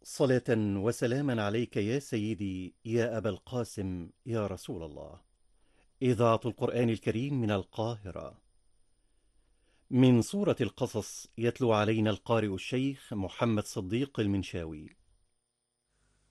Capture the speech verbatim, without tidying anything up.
صلاة وسلاما عليك يا سيدي يا أبا القاسم يا رسول الله. إذاعة القرآن الكريم من القاهرة. من سورة القصص يتلو علينا القارئ الشيخ محمد صديق المنشاوي.